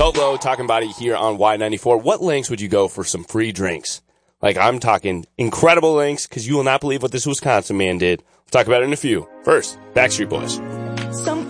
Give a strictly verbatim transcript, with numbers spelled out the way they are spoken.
Tolo talking about it here on Y ninety-four. What lengths would you go for some free drinks? Like, I'm talking incredible lengths, because you will not believe what this Wisconsin man did. We'll talk about it in a few. First, Backstreet Boys. Some